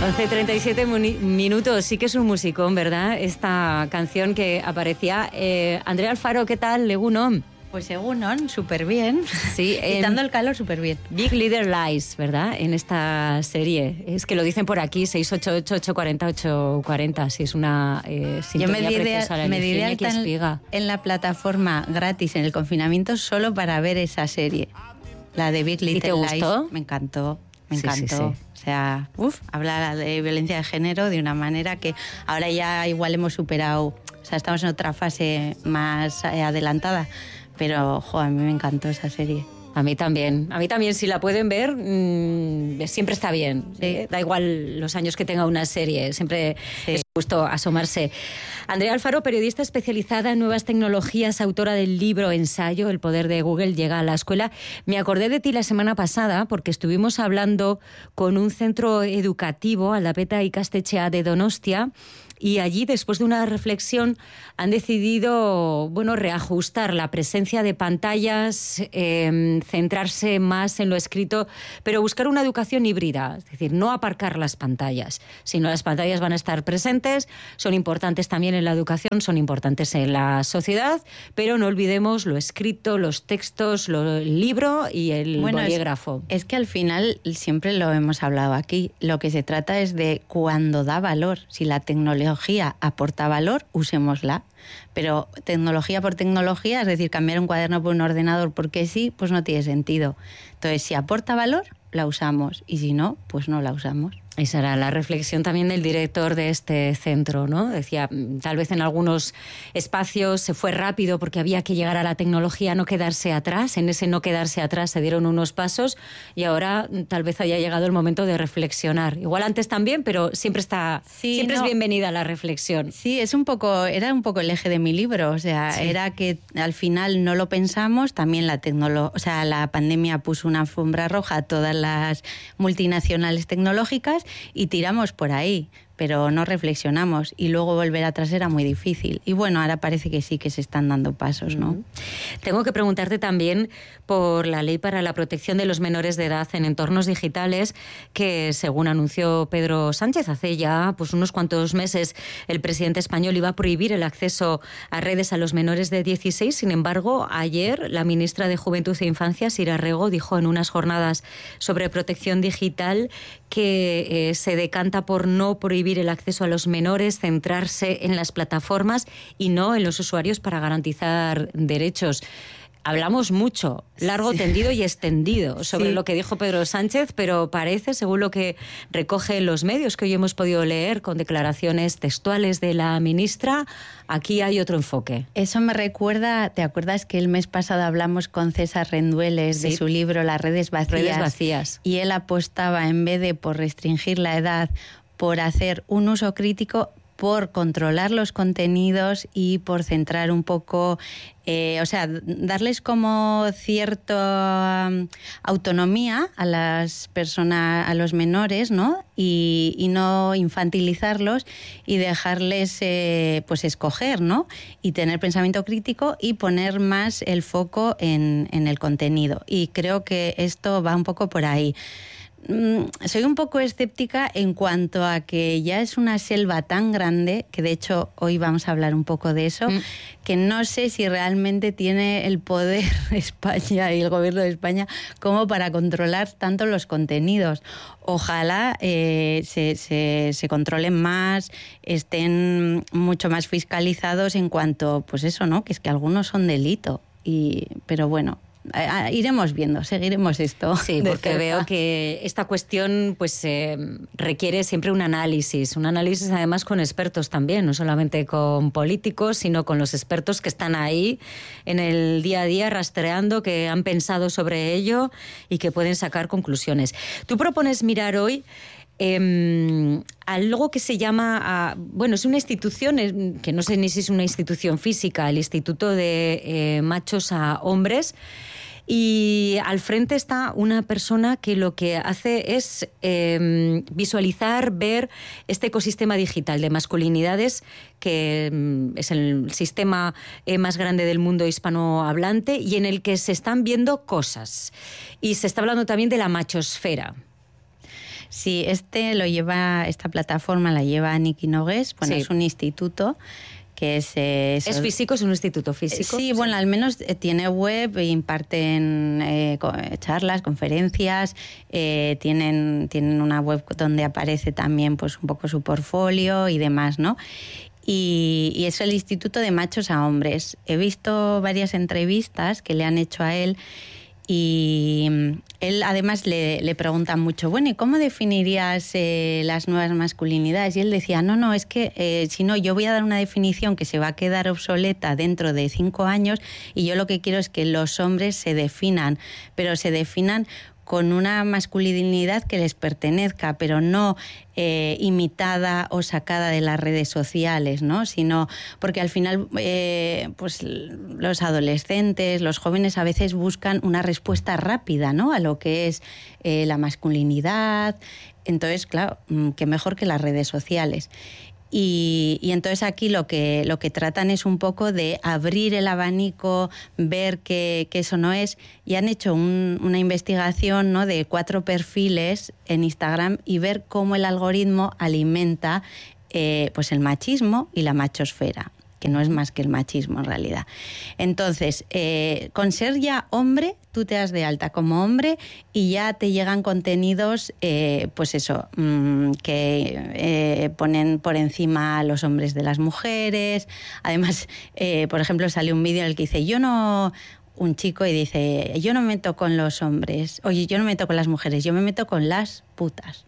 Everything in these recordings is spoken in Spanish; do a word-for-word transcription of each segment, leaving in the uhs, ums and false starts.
once treinta y siete minutos, sí que es un musicón, ¿verdad? Esta canción que aparecía. Eh, Andrea Alfaro, ¿qué tal? Egunon. Pues Egunon, súper bien. Sí, quitando el calor, súper bien. Big Little Lies, ¿verdad? En esta serie. Es que lo dicen por aquí, seis ocho ocho, ocho cuatro cero, ocho cuatro cero. Sí, es una eh, sintonía Yo me di preciosa. La me di de alta en, en la plataforma gratis en el confinamiento solo para ver esa serie. La de Big Little Lies. ¿Y te gustó? Lies. Me encantó, me sí, encantó. Sí, sí. O sea, uf, habla de violencia de género de una manera que ahora ya igual hemos superado. O sea, estamos en otra fase más eh, adelantada. Pero, jo, a mí me encantó esa serie. A mí también. A mí también, si la pueden ver, mmm, siempre está bien. Sí. Eh, da igual los años que tenga una serie, siempre sí. Es justo asomarse. Andrea Alfaro, periodista especializada en nuevas tecnologías, autora del libro ensayo El poder de Google llega a la escuela. Me acordé de ti la semana pasada porque estuvimos hablando con un centro educativo, Aldapeta Ikastetxea de Donostia, y allí, después de una reflexión, han decidido, bueno, reajustar la presencia de pantallas, eh, centrarse más en lo escrito, pero buscar una educación híbrida, es decir, no aparcar las pantallas, sino las pantallas van a estar presentes, son importantes también en la educación, son importantes en la sociedad, pero no olvidemos lo escrito, los textos, lo, el libro y el bueno, bolígrafo. Es, es que al final, siempre lo hemos hablado aquí, lo que se trata es de cuando da valor, si la tecnología aporta valor, usémosla. Pero tecnología por tecnología, es decir, cambiar un cuaderno por un ordenador porque sí, pues no tiene sentido. Entonces, si aporta valor, la usamos. Y si no, pues no la usamos. Esa era la reflexión también del director de este centro, ¿no? Decía, tal vez en algunos espacios se fue rápido porque había que llegar a la tecnología, no quedarse atrás. En ese no quedarse atrás se dieron unos pasos y ahora tal vez haya llegado el momento de reflexionar. Igual antes también, pero siempre está, sí, siempre no. es bienvenida la reflexión. Sí, es un poco, era un poco el eje de mi libro, o sea, sí. era que al final no lo pensamos, también la tecnolo- o sea, la pandemia puso una alfombra roja a todas las multinacionales tecnológicas y tiramos por ahí, pero no reflexionamos y luego volver atrás era muy difícil. Y bueno, ahora parece que sí que se están dando pasos, ¿no? Uh-huh. Tengo que preguntarte también por la ley para la protección de los menores de edad en entornos digitales que, según anunció Pedro Sánchez hace ya pues, unos cuantos meses, el presidente español iba a prohibir el acceso a redes a los menores de dieciséis. Sin embargo, ayer la ministra de Juventud e Infancia, Sira Rego, dijo en unas jornadas sobre protección digital que eh, se decanta por no prohibir el acceso a los menores, centrarse en las plataformas y no en los usuarios para garantizar derechos. Hablamos mucho, largo, sí. tendido y extendido sobre sí. lo que dijo Pedro Sánchez, pero parece, según lo que recogen los medios que hoy hemos podido leer con declaraciones textuales de la ministra, aquí hay otro enfoque. Eso me recuerda, ¿te acuerdas que el mes pasado hablamos con César Rendueles sí. de su libro Las redes vacías? Redes vacías. Y él apostaba, en vez de por restringir la edad, por hacer un uso crítico, por controlar los contenidos y por centrar un poco, eh, o sea, darles como cierta um, autonomía a las personas, a los menores, ¿no? Y, y no infantilizarlos y dejarles, eh, pues, escoger, ¿no? Y tener pensamiento crítico y poner más el foco en, en el contenido. Y creo que esto va un poco por ahí. Soy un poco escéptica en cuanto a que ya es una selva tan grande, que de hecho hoy vamos a hablar un poco de eso, mm. que no sé si realmente tiene el poder España y el gobierno de España como para controlar tanto los contenidos. Ojalá eh, se, se, se controlen más, estén mucho más fiscalizados en cuanto, pues eso, ¿no? Que es que algunos son delito, y, pero bueno... iremos viendo, seguiremos esto. Sí, porque cerca. Veo que esta cuestión pues eh, requiere siempre un análisis, un análisis además con expertos también, no solamente con políticos, sino con los expertos que están ahí en el día a día rastreando, que han pensado sobre ello y que pueden sacar conclusiones. Tú propones mirar hoy Eh, algo que se llama, uh, bueno, es una institución, eh, que no sé ni si es una institución física, el Instituto de eh, Machos a Hombres, y al frente está una persona que lo que hace es eh, visualizar, ver este ecosistema digital de masculinidades, que eh, es el sistema eh, más grande del mundo hispanohablante y en el que se están viendo cosas. Y se está hablando también de la machosfera. Sí, este lo lleva, esta plataforma la lleva Niki Nogués, bueno, sí. Es un instituto que es... Eh, ¿Es físico? ¿Es un instituto físico? Sí, sí. Bueno, al menos tiene web, imparten eh, charlas, conferencias, eh, tienen, tienen una web donde aparece también pues un poco su portfolio y demás, ¿no? Y, y es el Instituto de Machos a Hombres. He visto varias entrevistas que le han hecho a él y él además le, le preguntan mucho, bueno, ¿y cómo definirías eh, las nuevas masculinidades? Y él decía, no, no, es que eh, si no, yo voy a dar una definición que se va a quedar obsoleta dentro de cinco años y yo lo que quiero es que los hombres se definan, pero se definan con una masculinidad que les pertenezca, pero no eh, imitada o sacada de las redes sociales, ¿no? Sino porque al final eh, pues los adolescentes, los jóvenes a veces buscan una respuesta rápida, ¿no? A lo que es eh, la masculinidad. Entonces, claro, qué mejor que las redes sociales. Y, y entonces aquí lo que, lo que tratan es un poco de abrir el abanico, ver que, que eso no es. Y han hecho un, una investigación, ¿no?, de cuatro perfiles en Instagram y ver cómo el algoritmo alimenta eh, pues el machismo y la machosfera, que no es más que el machismo en realidad. Entonces, eh, con ser ya hombre, tú te das de alta como hombre y ya te llegan contenidos, eh, pues eso, mmm, que eh, ponen por encima a los hombres de las mujeres. Además, eh, por ejemplo, sale un vídeo en el que dice, yo no... un chico y dice, yo no me meto con los hombres, oye, yo no me meto con las mujeres, yo me meto con las putas.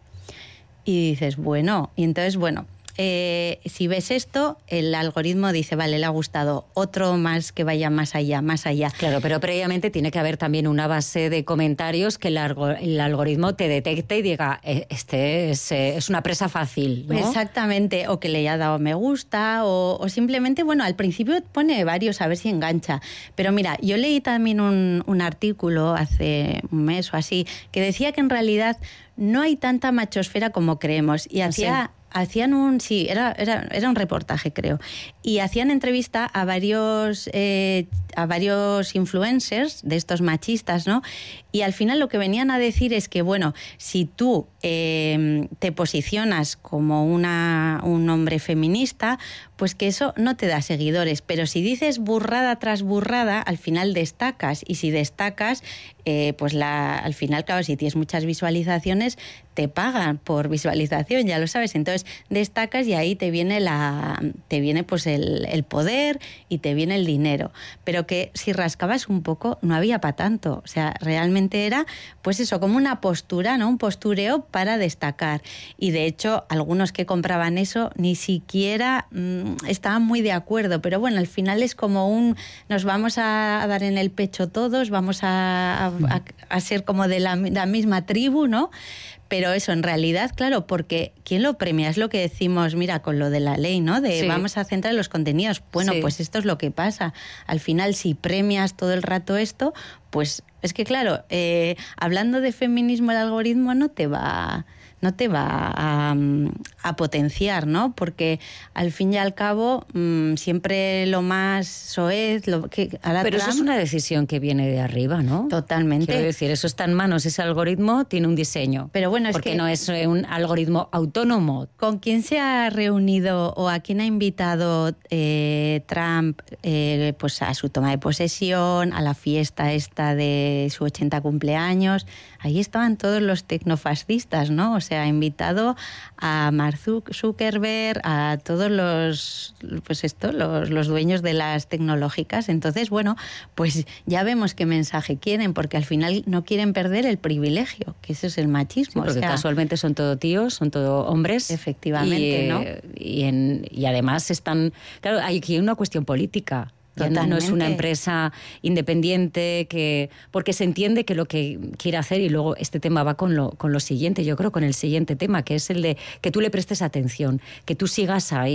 Y dices, bueno, y entonces, bueno... Eh, si ves esto, el algoritmo dice, vale, le ha gustado, otro más que vaya más allá, más allá. Claro, pero previamente tiene que haber también una base de comentarios que el, el algoritmo te detecte y diga, este es, es una presa fácil, ¿no? Exactamente, o que le haya dado me gusta, o, o simplemente, bueno, al principio pone varios a ver si engancha. Pero mira, yo leí también un, un artículo hace un mes o así, que decía que en realidad no hay tanta machosfera como creemos, y hacía... ¿Sí? Hacían un, sí, era, era, era un reportaje, creo, y hacían entrevista a varios, eh, a varios influencers de estos machistas, ¿no? Y al final lo que venían a decir es que, bueno, si tú eh, te posicionas como una, un hombre feminista, pues que eso no te da seguidores, pero si dices burrada tras burrada, al final destacas, y si destacas, eh, pues la, al final, claro, si tienes muchas visualizaciones, te pagan por visualización, ya lo sabes. Entonces destacas y ahí te viene la, te viene pues el, el poder y te viene el dinero. Pero que si rascabas un poco no había para tanto. O sea, realmente era pues eso, como una postura, ¿no? Un postureo para destacar. Y de hecho, algunos que compraban eso ni siquiera mmm, estaban muy de acuerdo. Pero bueno, al final es como un, nos vamos a dar en el pecho todos, vamos a, a, a ser como de la, la misma tribu, ¿no? Pero eso, en realidad, claro, porque ¿quién lo premia? Es lo que decimos, mira, con lo de la ley, ¿no? De sí. Vamos a centrar los contenidos. Bueno, sí. Pues esto es lo que pasa. Al final, si premias todo el rato esto, pues es que, claro, eh, hablando de feminismo, el algoritmo no te va... no te va a, a potenciar, ¿no? Porque al fin y al cabo mmm, siempre lo más soez... Lo que a la Pero Trump, eso es una decisión que viene de arriba, ¿no? Totalmente. Quiero decir, eso está en manos, ese algoritmo tiene un diseño. Pero bueno, es porque que no es un algoritmo autónomo. ¿Con quién se ha reunido o a quién ha invitado eh, Trump eh, pues a su toma de posesión, a la fiesta esta de su ochenta cumpleaños? Ahí estaban todos los tecnofascistas, ¿no? O sea, ha invitado a Mark Zuckerberg, a todos los, pues esto, los, los dueños de las tecnológicas. Entonces, bueno, pues ya vemos qué mensaje quieren, porque al final no quieren perder el privilegio, que eso es el machismo. Sí, porque o sea, casualmente son todo tíos, son todo hombres. Efectivamente, y, ¿no? Y, en, y además están... Claro, hay aquí una cuestión política. Ya no, no es una empresa independiente que porque se entiende que lo que quiere hacer, y luego este tema va con lo, con lo siguiente, yo creo, con el siguiente tema, que es el de que tú le prestes atención, que tú sigas ahí.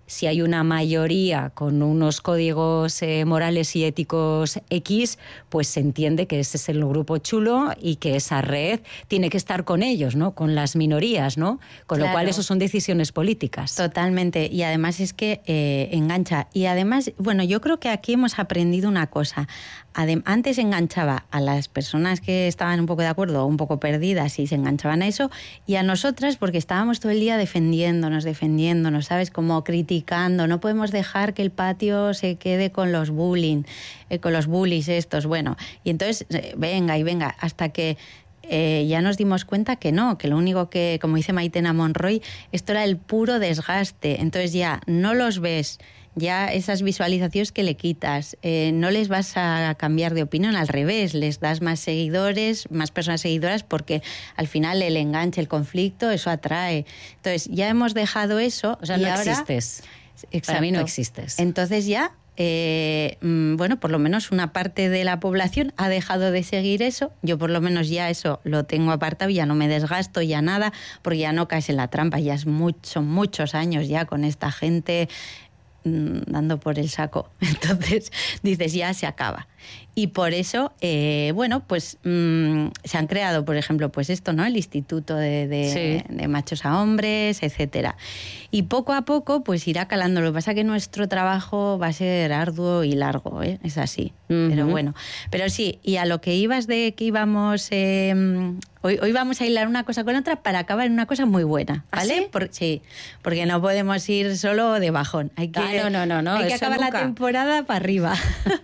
si hay una mayoría con unos códigos eh, morales y éticos X, pues se entiende que ese es el grupo chulo y que esa red tiene que estar con ellos, ¿no? Con las minorías, ¿no? Con claro. lo cual eso son decisiones políticas. Totalmente. Y además es que eh, engancha. Y además, bueno, yo creo que aquí hemos aprendido una cosa. Adem- antes enganchaba a las personas que estaban un poco de acuerdo o un poco perdidas y se enganchaban a eso, y a nosotras porque estábamos todo el día defendiéndonos, defendiéndonos, ¿sabes? Como criticando. No podemos dejar que el patio se quede con los bullying, eh, con los bullies estos. Bueno, y entonces eh, venga y venga hasta que Eh, ya nos dimos cuenta que no, que lo único que, como dice Maitena Monroy, esto era el puro desgaste. Entonces ya no los ves, ya esas visualizaciones que le quitas, eh, no les vas a cambiar de opinión, al revés, les das más seguidores, más personas seguidoras, porque al final el enganche, el conflicto, eso atrae. Entonces ya hemos dejado eso. O sea, y no ahora, existes. Exacto. Para mí no existes. Entonces ya... Eh, bueno, por lo menos una parte de la población ha dejado de seguir eso. Yo por lo menos ya eso lo tengo apartado, ya no me desgasto, ya nada, porque ya no caes en la trampa. Ya es mucho, muchos años ya con esta gente mmm, dando por el saco. Entonces dices, ya se acaba. Y por eso, eh, bueno, pues mmm, se han creado, por ejemplo, pues esto, ¿no? El Instituto de, de, sí. de Machos a Hombres, etcétera. Y poco a poco, pues irá calando. Lo que pasa es que nuestro trabajo va a ser arduo y largo, ¿eh? Es así. Uh-huh. Pero bueno, pero sí, y a lo que ibas de que íbamos... Eh, hoy, hoy vamos a hilar una cosa con otra para acabar en una cosa muy buena, ¿vale? ¿Ah, sí? Por, sí, porque no podemos ir solo de bajón. Hay que, ah, no, no, no, no, hay que acabar nunca. la temporada para arriba.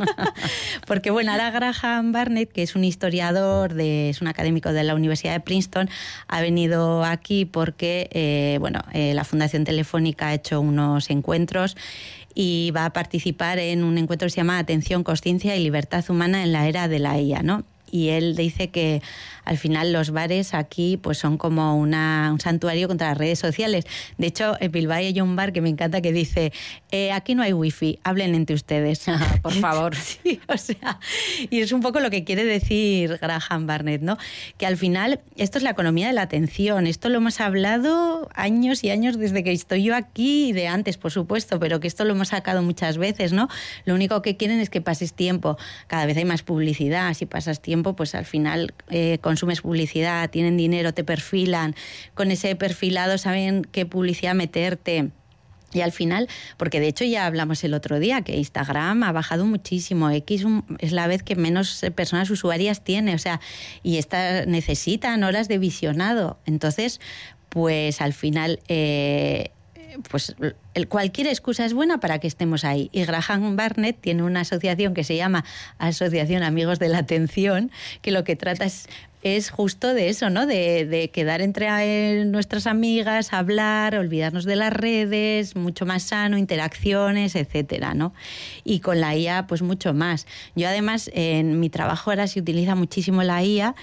Porque, bueno, ahora Graham Barnett, que es un historiador, de, es un académico de la Universidad de Princeton, ha venido aquí porque, eh, bueno, eh, la Fundación Telefónica ha hecho unos encuentros y va a participar en un encuentro que se llama Atención, Consciencia y Libertad Humana en la Era de la I A, ¿no? Y él dice que al final los bares aquí pues son como una, un santuario contra las redes sociales. De hecho, en Bilbao hay un bar que me encanta que dice, eh, aquí no hay wifi, hablen entre ustedes. Por favor. Sí, o sea, y es un poco lo que quiere decir Graham Barnett, ¿no? Que al final esto es la economía de la atención. Esto lo hemos hablado años y años desde que estoy yo aquí y de antes, por supuesto, pero que esto lo hemos sacado muchas veces, ¿no? Lo único que quieren es que pases tiempo. Cada vez hay más publicidad. Si pasas tiempo, pues al final eh, consumes publicidad, tienen dinero, te perfilan, con ese perfilado saben qué publicidad meterte. Y al final, porque de hecho ya hablamos el otro día, que Instagram ha bajado muchísimo, X es la vez que menos personas usuarias tiene, o sea, y esta, necesitan horas de visionado. Entonces, pues al final... Eh, pues el, cualquier excusa es buena para que estemos ahí. Y Graham Barnett tiene una asociación que se llama Asociación Amigos de la Atención, que lo que trata es, es justo de eso, ¿no? De, de quedar entre nuestras amigas, hablar, olvidarnos de las redes, mucho más sano, interacciones, etcétera, ¿no? Y con la I A, pues mucho más. Yo además, en mi trabajo ahora se utiliza muchísimo la I A.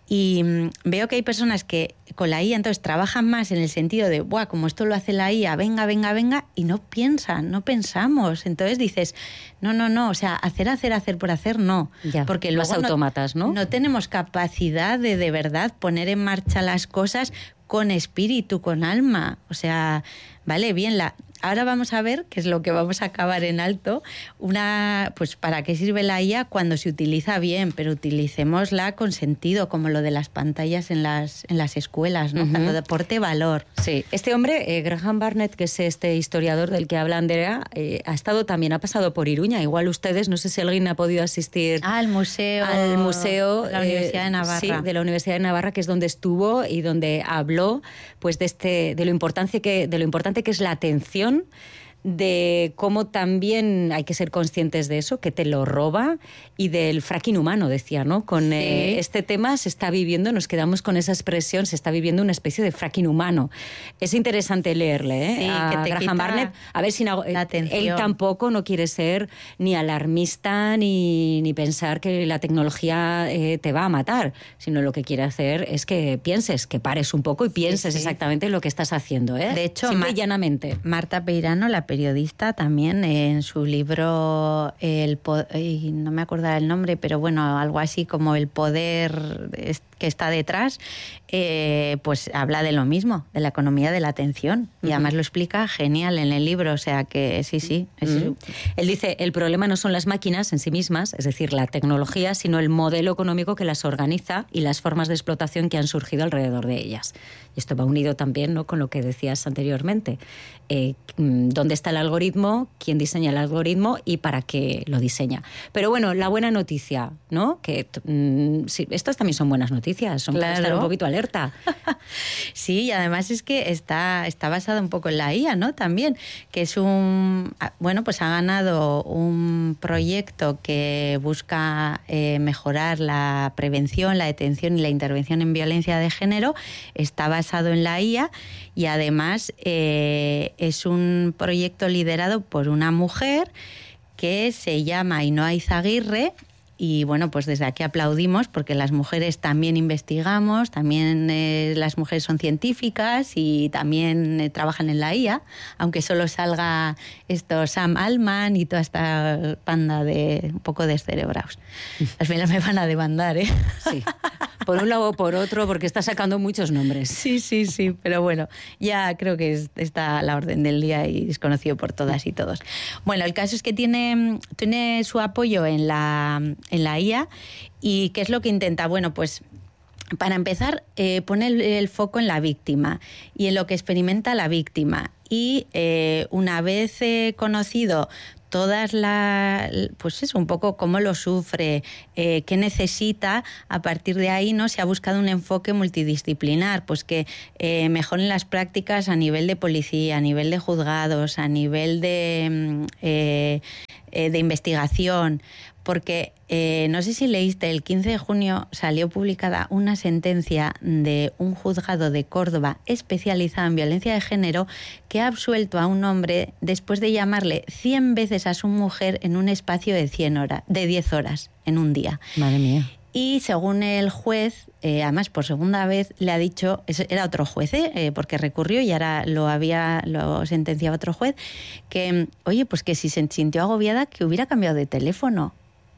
Y veo que hay personas que con la I A entonces trabajan más en el sentido de, buah, como esto lo hace la I A, venga, venga, venga, y no piensan, no pensamos. Entonces dices, no, no, no, o sea, hacer, hacer, hacer por hacer, no. Ya, porque los luego autómatas, ¿no? No tenemos capacidad de de verdad poner en marcha las cosas con espíritu, con alma. O sea, vale, bien, la... Ahora vamos a ver, que es lo que vamos a acabar en alto, una, pues para qué sirve la I A cuando se utiliza bien, pero utilicémosla con sentido, como lo de las pantallas en las, en las escuelas, ¿no? Uh-huh. Cuando aporte valor. Sí, este hombre, eh, Graham Barnett, que es este historiador del que habla Andrea, eh, ha estado también, ha pasado por Iruña. Igual ustedes, no sé si alguien ha podido asistir ah, al museo, al museo de la Universidad eh, de Navarra. Sí, de la Universidad de Navarra, que es donde estuvo y donde habló, pues de este, de lo importante que, de lo importante que es la atención, de cómo también hay que ser conscientes de eso, que te lo roba, y del fracking humano, decía, ¿no? Con sí. eh, este tema se está viviendo, nos quedamos con esa expresión, se está viviendo una especie de fracking humano. Es interesante leerle, ¿eh? Sí, a que te Graham quita Barnett. A ver si no, la atención. Él tampoco no quiere ser ni alarmista ni, ni pensar que la tecnología eh, te va a matar, sino lo que quiere hacer es que pienses, que pares un poco y pienses sí, sí. exactamente lo que estás haciendo, ¿eh? De hecho, simple Ma- y llanamente. Marta Peirano, la periodista, también en su libro, el po- no me acuerdo el nombre, pero bueno, algo así como El poder, que está detrás, eh, pues habla de lo mismo, de la economía de la atención. Y uh-huh. además lo explica genial en el libro, o sea que sí, sí. Es... Uh-huh. Él dice, el problema no son las máquinas en sí mismas, es decir, la tecnología, sino el modelo económico que las organiza y las formas de explotación que han surgido alrededor de ellas. Y esto va unido también, ¿no?, con lo que decías anteriormente. Eh, ¿Dónde está el algoritmo? ¿Quién diseña el algoritmo? ¿Y para qué lo diseña? Pero bueno, la buena noticia, ¿no? Que mm, sí, estas también son buenas noticias, son claro. para estar un poquito alerta. Sí, y además es que está, está basado un poco en la I A, ¿no? También, que es un... Bueno, pues ha ganado un proyecto que busca eh, mejorar la prevención, la detención y la intervención en violencia de género. Está basado en la I A y además eh, es un proyecto liderado por una mujer que se llama Ainhoa Izaguirre. Y bueno, pues desde aquí aplaudimos porque las mujeres también investigamos, también eh, las mujeres son científicas y también eh, trabajan en la I A, aunque solo salga esto Sam Altman y toda esta panda de un poco descerebrados. Al final me van a demandar, ¿eh? Sí, por un lado o por otro, porque está sacando muchos nombres. Sí, sí, sí, pero bueno, ya creo que es, está a la orden del día y es conocido por todas y todos. Bueno, el caso es que tiene, tiene su apoyo en la... en la I A. ¿Y qué es lo que intenta? Bueno, pues para empezar, eh, pone el, el foco en la víctima y en lo que experimenta la víctima. Y eh, una vez eh, conocido todas las, pues es un poco cómo lo sufre, eh, qué necesita, a partir de ahí no se ha buscado un enfoque multidisciplinar, pues que eh, mejoren las prácticas a nivel de policía, a nivel de juzgados, a nivel de, eh, eh, de investigación. Porque eh, no sé si leíste, el quince de junio salió publicada una sentencia de un juzgado de Córdoba especializado en violencia de género que ha absuelto a un hombre después de llamarle cien veces a su mujer en un espacio de, cien horas, de diez horas en un día. Madre mía. Y según el juez, eh, además por segunda vez le ha dicho, era otro juez, ¿eh? porque recurrió y ahora lo había lo sentenciaba otro juez, que oye, pues que si se sintió agobiada que hubiera cambiado de teléfono.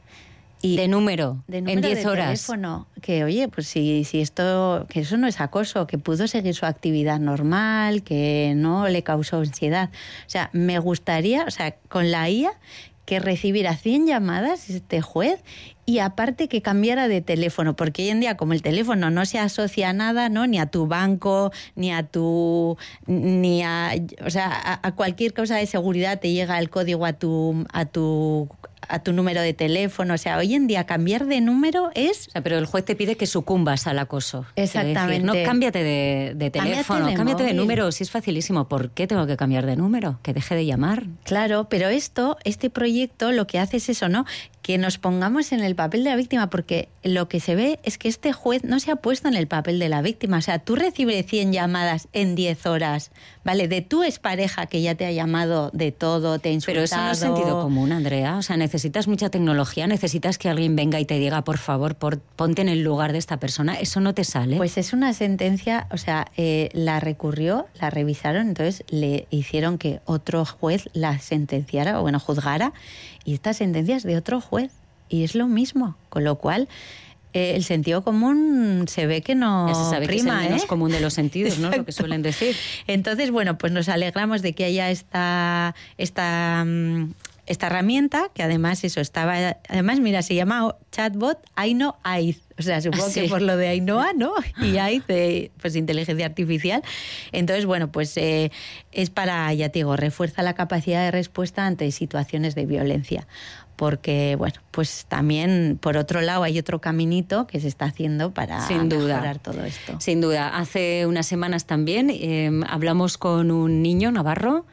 Y de número, de número en diez horas. Teléfono, que oye, pues si, si esto, que eso no es acoso, que pudo seguir su actividad normal, que no le causó ansiedad. O sea, me gustaría, o sea, con la I A, que recibiera cien llamadas este juez y aparte que cambiara de teléfono, porque hoy en día como el teléfono no se asocia a nada, ¿no? Ni a tu banco, ni a tu, ni a, o sea, a, a cualquier cosa de seguridad te llega el código a tu, a tu a tu número de teléfono. O sea, hoy en día cambiar de número es... O sea, pero el juez te pide que sucumbas al acoso. Exactamente. Decir, no, cámbiate de, de teléfono, cámbiate de, cámbiate de número. Si es facilísimo, ¿por qué tengo que cambiar de número? Que deje de llamar. Claro, pero esto, este proyecto lo que hace es eso, ¿no? Que nos pongamos en el papel de la víctima, porque lo que se ve es que este juez no se ha puesto en el papel de la víctima. O sea, tú recibes cien llamadas en diez horas, ¿vale? De tu expareja que ya te ha llamado de todo, te ha insultado... Pero eso no es sentido común, Andrea. O sea, necesitas mucha tecnología, necesitas que alguien venga y te diga, por favor, por, ponte en el lugar de esta persona. Eso no te sale. Pues es una sentencia, o sea, eh, la recurrió, la revisaron, entonces le hicieron que otro juez la sentenciara, o bueno, juzgara, y esta sentencia es de otro juez. Y es lo mismo, con lo cual eh, el sentido común se ve que no ya se sabe prima, que es el menos ¿eh? común de los sentidos, ¿no? Lo que suelen decir. Entonces, bueno, pues nos alegramos de que haya esta esta esta herramienta, que además eso estaba, además mira, se llama chatbot Aino Aiz. O sea, supongo ah, sí. que por lo de Ainhoa, ¿no? Y Aiz de pues, inteligencia artificial. Entonces, bueno, pues eh, es para, ya te digo, refuerza la capacidad de respuesta ante situaciones de violencia. Porque, bueno, pues también, por otro lado, hay otro caminito que se está haciendo para Sin duda. mejorar todo esto. Sin duda. Hace unas semanas también eh, hablamos con un niño navarro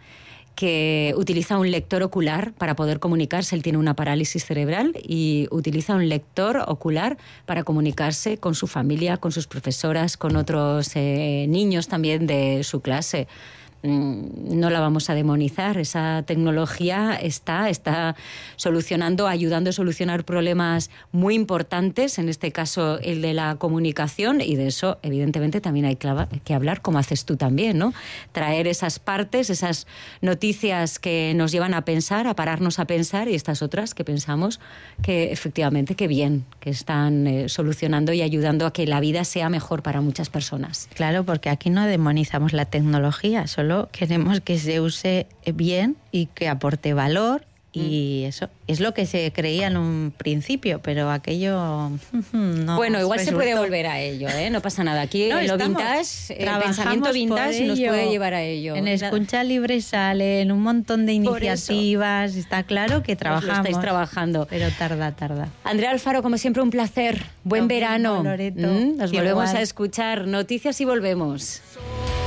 que utiliza un lector ocular para poder comunicarse. Él tiene una parálisis cerebral y utiliza un lector ocular para comunicarse con su familia, con sus profesoras, con otros eh, niños también de su clase. no la vamos a demonizar. Esa tecnología está, está solucionando, ayudando a solucionar problemas muy importantes, en este caso el de la comunicación, y de eso evidentemente también hay que hablar, como haces tú también, ¿no? Traer esas partes, esas noticias que nos llevan a pensar, a pararnos a pensar, y estas otras que pensamos que efectivamente que bien, que están eh, solucionando y ayudando a que la vida sea mejor para muchas personas. Claro, porque aquí no demonizamos la tecnología, solo queremos que se use bien y que aporte valor, y eso es lo que se creía en un principio, pero aquello no. Bueno, igual resultó. Se puede volver a ello, ¿eh? No pasa nada. Aquí no, lo vintage, el pensamiento vintage nos puede llevar a ello. En Escucha Libre sale, en un montón de iniciativas, está claro que trabajamos. Pues lo estáis trabajando. Pero tarda, tarda. Andrea Alfaro, como siempre, un placer. Buen Lo verano. mismo, Loreto. ¿Mm? Nos Igual. Volvemos a escuchar noticias y volvemos.